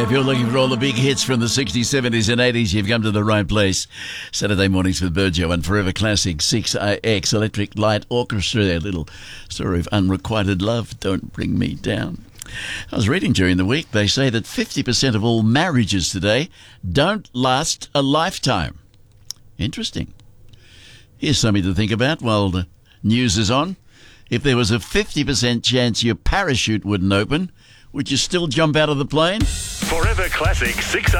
If you're looking for all the big hits from the 60s, 70s and 80s, you've come to the right place. Saturday mornings with Burjo and Forever Classic 6AX Electric Light Orchestra. Their little story of unrequited love. Don't bring me down. I was reading during the week, they say that 50% of all marriages today don't last a lifetime. Interesting. Here's something to think about while the news is on. If there was a 50% chance your parachute wouldn't open, would you still jump out of the plane? Forever Classic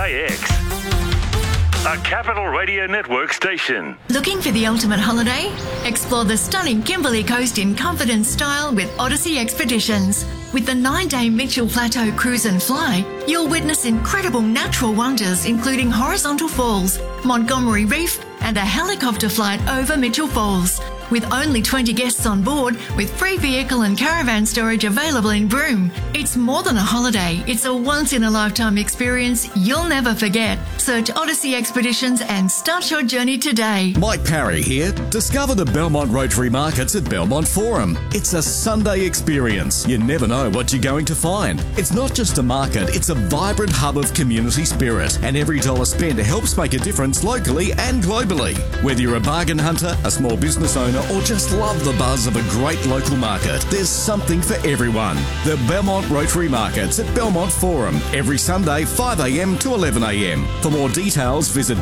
6AX. A Capital Radio Network station. Looking for the ultimate holiday? Explore the stunning Kimberley Coast in comfort and style with Odyssey Expeditions. With the 9-day Mitchell Plateau Cruise and Fly, you'll witness incredible natural wonders including horizontal falls, Montgomery Reef and a helicopter flight over Mitchell Falls. With only 20 guests on board, with free vehicle and caravan storage available in Broome. It's more than a holiday, it's a once-in-a-lifetime experience you'll never forget. Search Odyssey Expeditions and start your journey today. Mike Parry here. Discover the Belmont Rotary Markets at Belmont Forum. It's a Sunday experience. You never know what you're going to find. It's not just a market, it's a vibrant hub of community spirit. And every dollar spent helps make a difference locally and globally. Whether you're a bargain hunter, a small business owner, or just love the buzz of a great local market, there's something for everyone. The Belmont Rotary Markets at Belmont Forum, every Sunday 5am to 11am. For more details, visit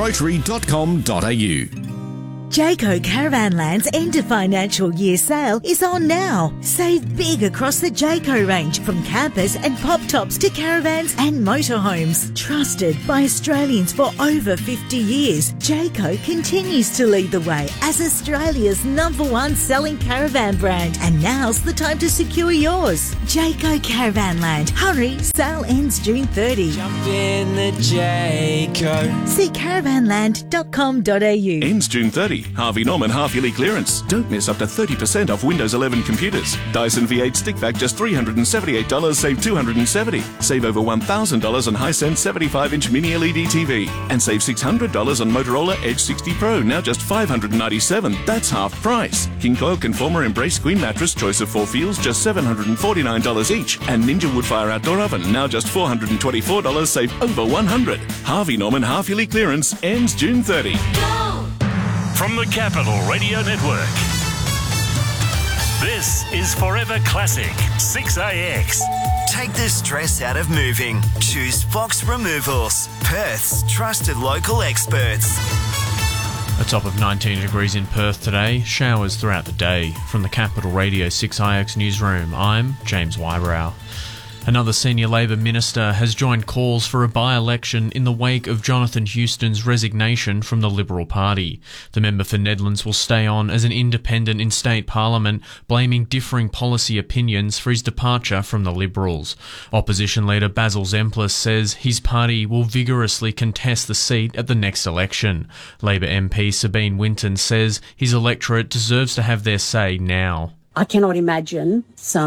belmontrotary.com.au. Jayco Caravanland's end of financial year sale is on now. Save big across the Jayco range, from campers and pop tops to caravans and motorhomes. Trusted by Australians for over 50 years, Jayco continues to lead the way as Australia's #1 selling caravan brand. And now's the time to secure yours. Jayco Caravanland. Hurry, sale ends June 30. Jump in the Jayco. See caravanland.com.au. Ends June 30. Harvey Norman half-yearly clearance. Don't miss up to 30% off Windows 11 computers. Dyson V8 stick vac just $378, save $270. Save over $1,000 on Hisense 75-inch mini LED TV. And save $600 on Motorola Edge 60 Pro, now just $597. That's half price. King Coil Conformer Embrace Queen Mattress, choice of 4 feels, just $749 each. And Ninja Woodfire Outdoor Oven, now just $424, save over $100. Harvey Norman half-yearly clearance ends June 30. From the Capital Radio Network, this is Forever Classic 6AX. Take the stress out of moving. Choose Fox Removals, Perth's trusted local experts. A top of 19 degrees in Perth today, showers throughout the day. From the Capital Radio 6IX newsroom, I'm James Wybrow. Another senior Labor minister has joined calls for a by-election in the wake of Jonathan Houston's resignation from the Liberal Party. The member for Nedlands will stay on as an independent in state parliament, blaming differing policy opinions for his departure from the Liberals. Opposition leader Basil Zemplis says his party will vigorously contest the seat at the next election. Labor MP Sabine Winton says his electorate deserves to have their say now. I cannot imagine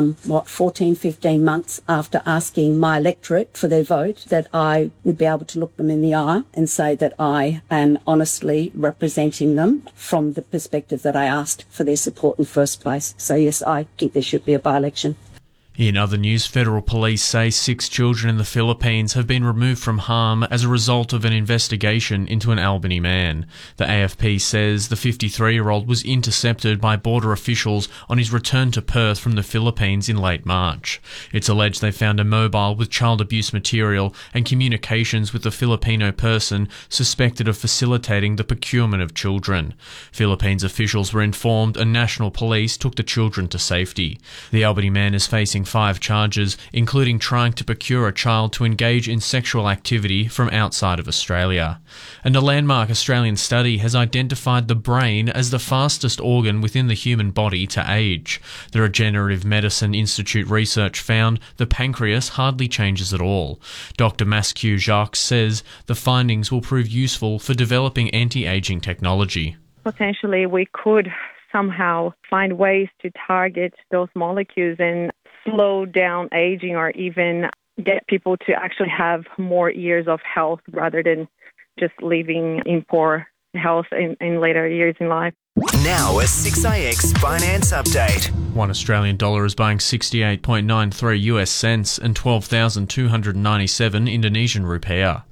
14, 15 months after asking my electorate for their vote that I would be able to look them in the eye and say that I am honestly representing them from the perspective that I asked for their support in the first place. So yes, I think there should be a by-election. In other news, federal police say 6 children in the Philippines have been removed from harm as a result of an investigation into an Albany man. The AFP says the 53-year-old was intercepted by border officials on his return to Perth from the Philippines in late March. It's alleged they found a mobile with child abuse material and communications with a Filipino person suspected of facilitating the procurement of children. Philippines officials were informed and national police took the children to safety. The Albany man is facing 5 charges, including trying to procure a child to engage in sexual activity from outside of Australia. And a landmark Australian study has identified the brain as the fastest organ within the human body to age. The Regenerative Medicine Institute research found the pancreas hardly changes at all. Dr. Masque Jacques says the findings will prove useful for developing anti-aging technology. Potentially we could somehow find ways to target those molecules and slow down aging, or even get people to actually have more years of health rather than just living in poor health in later years in life. Now a 6IX finance update. One Australian dollar is buying 68.93 US cents and 12,297 Indonesian rupiah.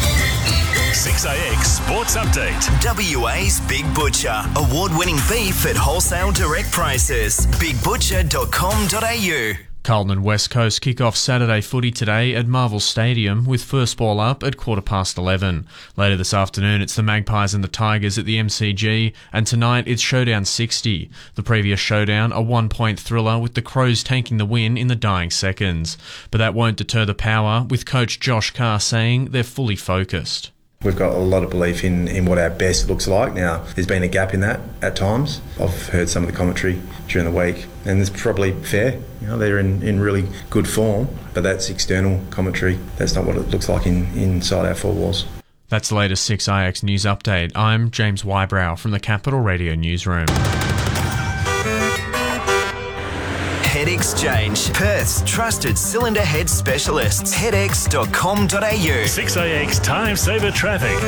6IX Sports Update. WA's Big Butcher. Award-winning beef at wholesale direct prices. bigbutcher.com.au. Carlton and West Coast kick off Saturday footy today at Marvel Stadium with first ball up at 11:15. Later this afternoon it's the Magpies and the Tigers at the MCG, and tonight it's Showdown 60. The previous showdown, a one-point thriller with the Crows taking the win in the dying seconds. But that won't deter the power, with coach Josh Carr saying they're fully focused. We've got a lot of belief in what our best looks like. Now, there's been a gap in that at times. I've heard some of the commentary during the week, and it's probably fair. You know, they're in really good form, but that's external commentary. That's not what it looks like inside our four walls. That's the latest 6IX News Update. I'm James Wybrow from the Capital Radio Newsroom. Head Exchange, Perth's trusted cylinder head specialists. Headex.com.au. 6IX Time Saver Traffic.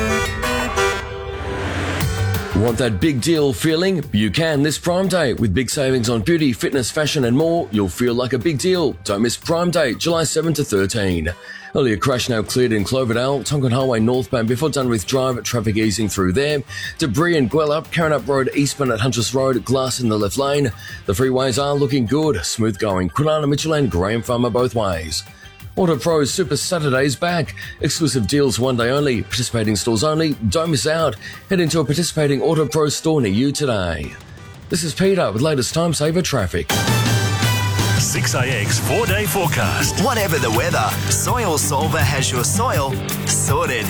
Want that big deal feeling? You can this Prime Day. With big savings on beauty, fitness, fashion and more, you'll feel like a big deal. Don't miss Prime Day, July 7 to 13. Earlier crash now cleared in Cloverdale, Tonkin Highway northbound before Dunwich Drive, traffic easing through there. Debris in Gwelup, Karrinyup Road eastbound at Huntress Road, glass in the left lane. The freeways are looking good, smooth going. Kwinana, Mitchell and Graham Farmer both ways. Auto Pros Super Saturdays back. Exclusive deals one day only. Participating stores only. Don't miss out. Head into a participating Auto Pro store near you today. This is Peter with latest Time Saver Traffic. 6IX 4-day forecast. Whatever the weather, Soil Solver has your soil sorted.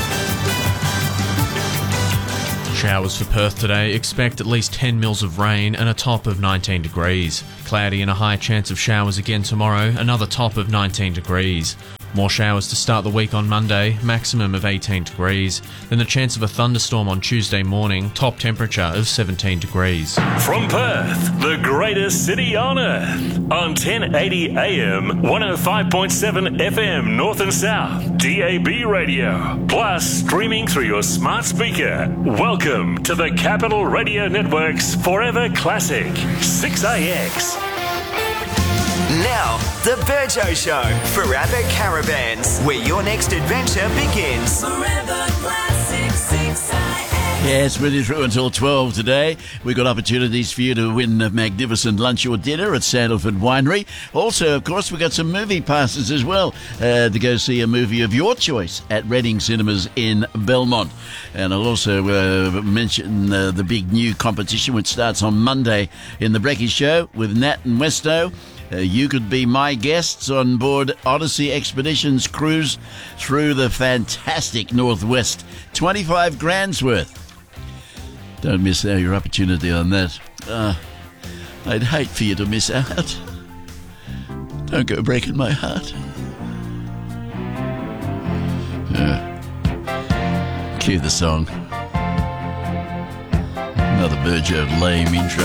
Showers for Perth today. Expect at least 10 mils of rain and a top of 19 degrees. Cloudy and a high chance of showers again tomorrow, another top of 19 degrees. More showers to start the week on Monday, maximum of 18 degrees. Then the chance of a thunderstorm on Tuesday morning, top temperature of 17 degrees. From Perth, the greatest city on earth. On 1080 AM, 105.7 FM North and South, DAB radio. Plus streaming through your smart speaker. Welcome to the Capital Radio Network's Forever Classic, 6IX. Now, The Burjo Show for Abbott Caravans, where your next adventure begins. Forever Classic 6IX. Yes, really through until 12 today. We've got opportunities for you to win a magnificent lunch or dinner at Sandalford Winery. Also, of course, we've got some movie passes as well to go see a movie of your choice at Reading Cinemas in Belmont. And I'll also mention the big new competition which starts on Monday in the Brekkie Show with Nat and Westo. You could be my guests on board Odyssey Expeditions cruise through the fantastic Northwest. 25 grand's worth. Don't miss out your opportunity on that. I'd hate for you to miss out. Don't go breaking my heart. Cue the song. Another Burjo lame intro.